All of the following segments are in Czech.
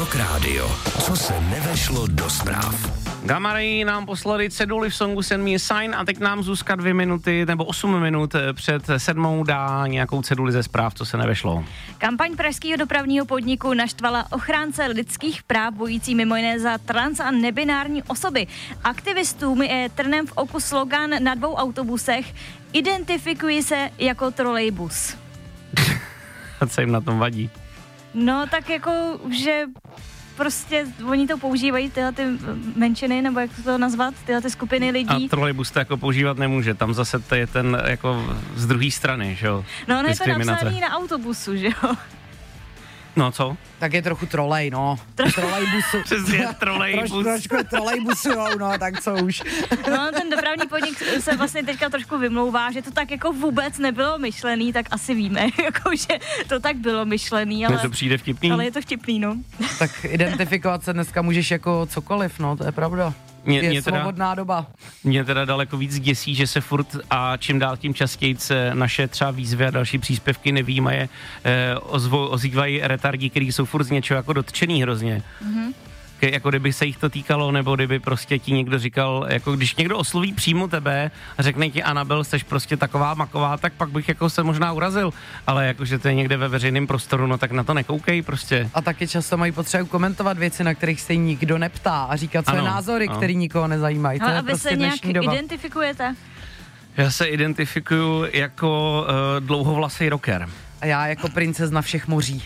Rock Radio. Co se nevešlo do zpráv. Gamma Ray nám poslali ceduli v songu Send Me a Sign a teď nám Zuzka 2 minuty nebo 8 minut před 7 dá nějakou ceduli ze zpráv, co se nevešlo. Kampaň pražského dopravního podniku naštvala ochránce lidských práv bojící mimo jiné za trans a nebinární osoby. Aktivistům je trnem v oku slogan na 2 autobusech Identifikuji se jako trolejbus. A co jim na tom vadí? No tak jako, že prostě oni to používají, tyhle ty menšiny, nebo jak to nazvat, tyhle ty skupiny lidí. A trolejbus to jako používat nemůže, tam zase to je ten jako z druhé strany, že jo? No ono je to napsaný na autobusu, že jo? No co? Tak je trochu trolej, no. Trolejbusu. Přesně, trolejbus. Trošku trolejbusujou, no, tak co už. No, ten dopravní podnik se vlastně teďka trošku vymlouvá, že to tak jako vůbec nebylo myšlený, tak asi víme, jako, že to tak bylo myšlený, ale... to přijde vtipný. Ale je to vtipný, no. Tak identifikovat se dneska můžeš jako cokoliv, no, to je pravda. Je svobodná doba. Mě teda daleko víc děsí, že se furt a čím dál tím častěji naše třeba výzvy a další příspěvky nevýmaje ozývají retardi, kteří jsou furt z něčeho jako dotčený hrozně. Mm-hmm. Jako kdyby se jich to týkalo, nebo kdyby prostě ti někdo říkal, jako když někdo osloví přímo tebe a řekne ti Anabel, jsi prostě taková maková, tak pak bych jako se možná urazil, ale jakože to je někde ve veřejném prostoru, no tak na to nekoukej prostě. A taky často mají potřebu komentovat věci, na kterých se nikdo neptá a říkat své názory, které nikoho nezajímají. To je a vy prostě se nějak doba. identifikujete? Já se identifikuju jako dlouhovlasý rocker. A já jako princezna všech moří.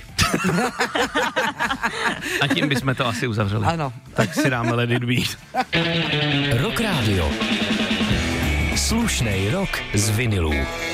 A tím bychom to asi uzavřeli. Ano. Tak si dáme Let It Be. Rock Radio. Slušnej rock z vinilů.